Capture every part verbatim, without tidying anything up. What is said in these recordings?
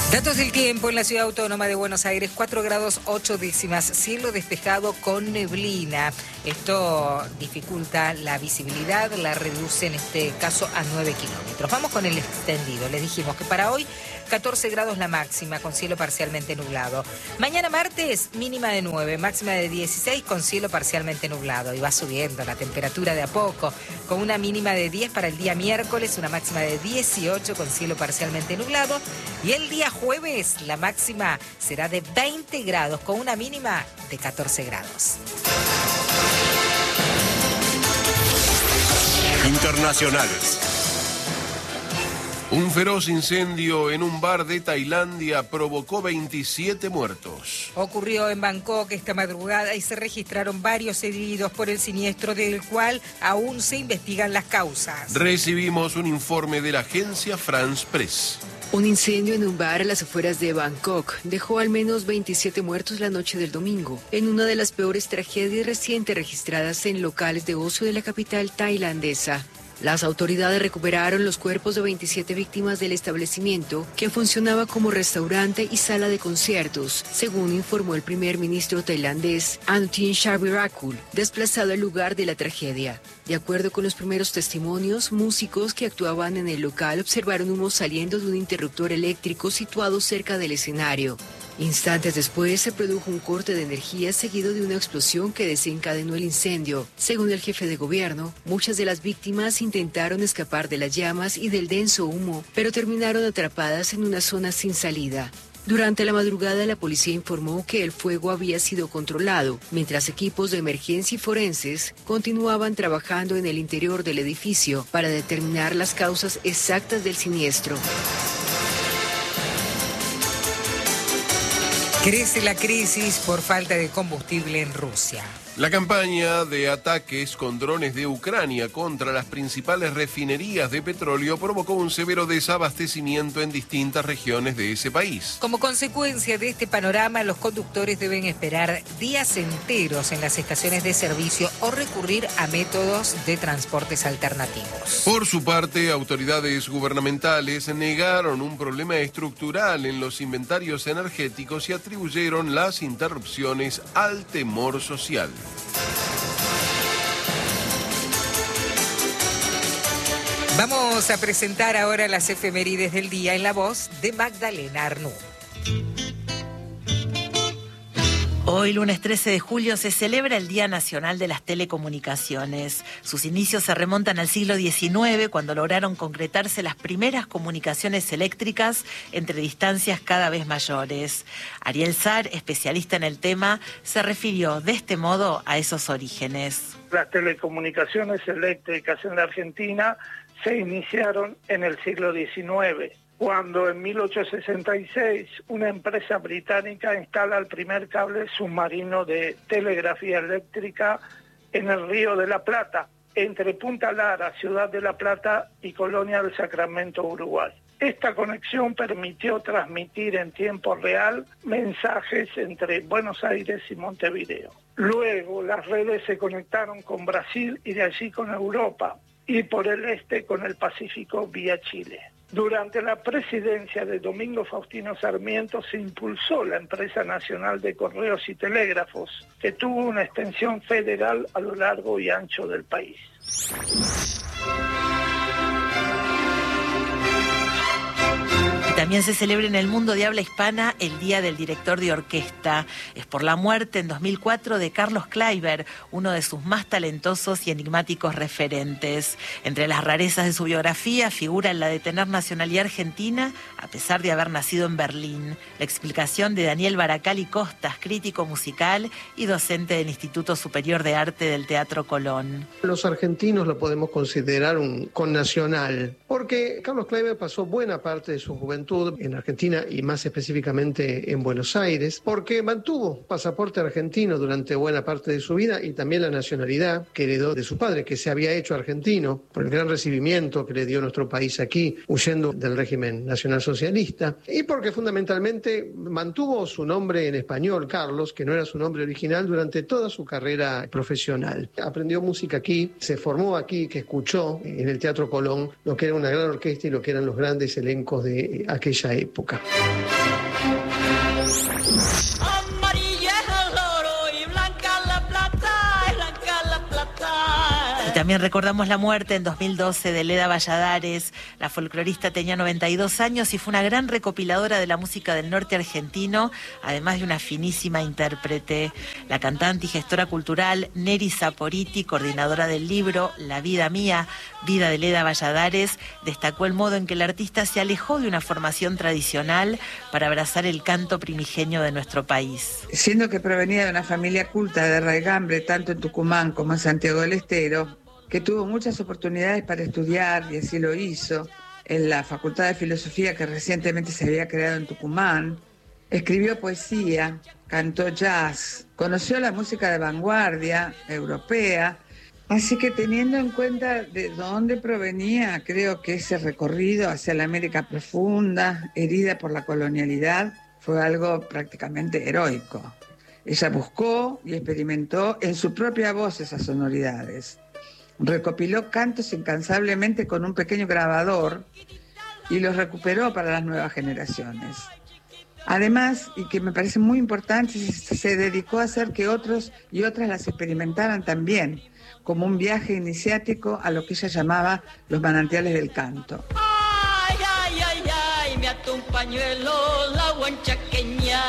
Datos del tiempo en la ciudad autónoma de Buenos Aires, cuatro grados ocho décimas, cielo despejado con neblina. Esto dificulta la visibilidad, la reduce en este caso a nueve kilómetros. Vamos con el extendido. Les dijimos que para hoy catorce grados la máxima con cielo parcialmente nublado. Mañana martes mínima de nueve, máxima de dieciséis con cielo parcialmente nublado. Y va subiendo la temperatura de a poco con una mínima de diez para el día miércoles, una máxima de dieciocho con cielo parcialmente nublado. Y el día jueves la máxima será de veinte grados con una mínima de catorce grados. Internacionales. Un feroz incendio en un bar de Tailandia provocó veintisiete muertos. Ocurrió en Bangkok esta madrugada y se registraron varios heridos por el siniestro del cual aún se investigan las causas. Recibimos un informe de la agencia France Press. Un incendio en un bar a las afueras de Bangkok dejó al menos veintisiete muertos la noche del domingo, en una de las peores tragedias recientes registradas en locales de ocio de la capital tailandesa. Las autoridades recuperaron los cuerpos de veintisiete víctimas del establecimiento, que funcionaba como restaurante y sala de conciertos, según informó el primer ministro tailandés Anutin Charnvirakul, desplazado al lugar de la tragedia. De acuerdo con los primeros testimonios, músicos que actuaban en el local observaron humo saliendo de un interruptor eléctrico situado cerca del escenario. Instantes después se produjo un corte de energía seguido de una explosión que desencadenó el incendio. Según el jefe de gobierno, muchas de las víctimas intentaron escapar de las llamas y del denso humo, pero terminaron atrapadas en una zona sin salida. Durante la madrugada, la policía informó que el fuego había sido controlado, mientras equipos de emergencia y forenses continuaban trabajando en el interior del edificio para determinar las causas exactas del siniestro. Crece la crisis por falta de combustible en Rusia. La campaña de ataques con drones de Ucrania contra las principales refinerías de petróleo provocó un severo desabastecimiento en distintas regiones de ese país. Como consecuencia de este panorama, los conductores deben esperar días enteros en las estaciones de servicio o recurrir a métodos de transportes alternativos. Por su parte, autoridades gubernamentales negaron un problema estructural en los inventarios energéticos y atribuyeron las interrupciones al temor social. Vamos a presentar ahora las efemérides del día en la voz de Magdalena Arnú. Hoy, lunes trece de julio, se celebra el Día Nacional de las Telecomunicaciones. Sus inicios se remontan al siglo diecinueve, cuando lograron concretarse las primeras comunicaciones eléctricas entre distancias cada vez mayores. Ariel Sar, especialista en el tema, se refirió de este modo a esos orígenes. Las telecomunicaciones eléctricas en la Argentina se iniciaron en el siglo diecinueve. Cuando en mil ochocientos sesenta y seis una empresa británica instala el primer cable submarino de telegrafía eléctrica en el Río de la Plata, entre Punta Lara, Ciudad de la Plata y Colonia del Sacramento, Uruguay. Esta conexión permitió transmitir en tiempo real mensajes entre Buenos Aires y Montevideo. Luego las redes se conectaron con Brasil y de allí con Europa, y por el este con el Pacífico vía Chile. Durante la presidencia de Domingo Faustino Sarmiento se impulsó la Empresa Nacional de Correos y Telégrafos, que tuvo una extensión federal a lo largo y ancho del país. También se celebra en el mundo de habla hispana el Día del Director de Orquesta. Es por la muerte en dos mil cuatro de Carlos Kleiber, uno de sus más talentosos y enigmáticos referentes. Entre las rarezas de su biografía figura la de tener nacionalidad argentina, a pesar de haber nacido en Berlín. La explicación de Daniel Baracali Costas, crítico musical y docente del Instituto Superior de Arte del Teatro Colón. Los argentinos lo podemos considerar un connacional, porque Carlos Kleiber pasó buena parte de su juventud en Argentina y más específicamente en Buenos Aires, porque mantuvo pasaporte argentino durante buena parte de su vida y también la nacionalidad que heredó de su padre, que se había hecho argentino por el gran recibimiento que le dio nuestro país aquí, huyendo del régimen nacionalsocialista, y porque fundamentalmente mantuvo su nombre en español, Carlos, que no era su nombre original, durante toda su carrera profesional. Aprendió música aquí, se formó aquí, que escuchó en el Teatro Colón lo que era una gran orquesta y lo que eran los grandes elencos de aquella época. También recordamos la muerte en dos mil doce de Leda Valladares. La folclorista tenía noventa y dos años y fue una gran recopiladora de la música del norte argentino, además de una finísima intérprete. La cantante y gestora cultural Neri Saporiti, coordinadora del libro La vida mía, vida de Leda Valladares, destacó el modo en que el artista se alejó de una formación tradicional para abrazar el canto primigenio de nuestro país. Siendo que provenía de una familia culta de raigambre tanto en Tucumán como en Santiago del Estero, que tuvo muchas oportunidades para estudiar, y así lo hizo, en la Facultad de Filosofía que recientemente se había creado en Tucumán. Escribió poesía, cantó jazz, conoció la música de vanguardia europea, así que teniendo en cuenta de dónde provenía, creo que ese recorrido hacia la América profunda, herida por la colonialidad, fue algo prácticamente heroico. Ella buscó y experimentó en su propia voz esas sonoridades. Recopiló cantos incansablemente con un pequeño grabador y los recuperó para las nuevas generaciones. Además, y que me parece muy importante, se dedicó a hacer que otros y otras las experimentaran también, como un viaje iniciático a lo que ella llamaba los manantiales del canto. Ay, ay, ay, ay, me ató un pañuelo la huanchaqueña.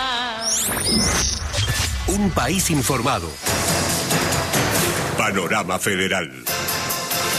Un país informado. Panorama Federal.